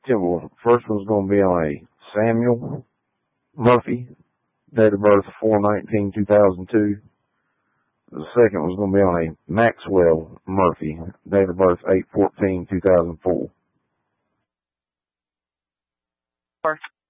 Well, first one's going to be on a Samuel Murphy, date of birth 4/19/2002. The second one's going to be on a Maxwell Murphy, date of birth 8/14/2004.